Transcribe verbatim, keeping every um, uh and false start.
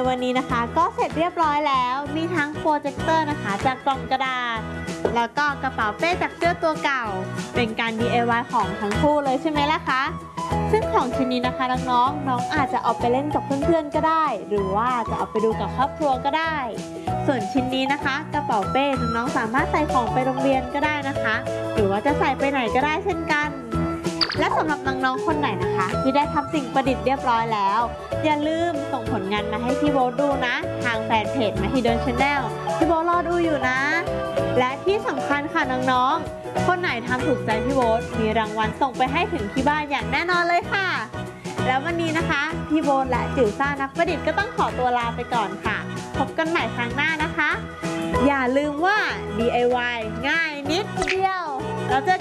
วันนี้นะคะก็เสร็จเรียบร้อยแล้วมีทั้งโปรเจคเตอร์นะคะจากกล่องกระดาษแล้วก็กระเป๋าเป้จากเสื้อตัวเก่าเป็นการ ดี ไอ วาย ของทั้งคู่เลยใช่ไหมล่ะคะซึ่งของชิ้นนี้นะคะน้องๆน้องอาจจะเอาไปเล่นกับเพื่อนๆก็ได้หรือว่าจะเอาไปดูกับครอบครัวก็ได้ส่วนชิ้นนี้นะคะกระเป๋าเป้น้องๆสามารถใส่ของไปโรงเรียนก็ได้นะคะหรือว่าจะใส่ไปไหนก็ได้เช่นกันและสำหรับน้องๆคนไหนนะคะที่ได้ทำสิ่งประดิษฐ์เรียบร้อยแล้วอย่าลืมส่งผลงานมาให้พี่โบ๊ทดูนะทางแฟนเพจ Mahidol Channel พี่โบ๊ทรอดูอยู่นะและที่สำคัญค่ะน้องๆคนไหนทำถูกใจพี่โบ๊ทมีรางวัลส่งไปให้ถึงที่บ้านอย่างแน่นอนเลยค่ะแล้ววันนี้นะคะพี่โบ๊ทและจิ๋วซ่านักประดิษฐ์ก็ต้องขอตัวลาไปก่อนค่ะพบกันใหม่ครั้งหน้านะคะอย่าลืมว่า ดี ไอ วาย ง่ายนิดเดียวแล้วเจอ